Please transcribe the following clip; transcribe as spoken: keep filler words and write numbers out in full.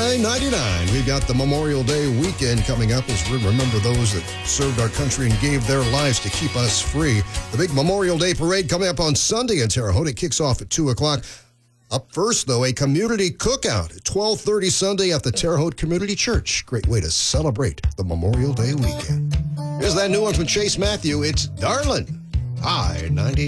nine ninety-nine. We've got the Memorial Day weekend coming up as we remember those that served our country and gave their lives to keep us free. The big Memorial Day parade coming up on Sunday in Terre Haute. It kicks off at two o'clock. Up first, though, a community cookout at twelve thirty Sunday at the Terre Haute Community Church. Great way to celebrate the Memorial Day weekend. Here's that new one from Chase Matthew. It's Darlin'. I ninety.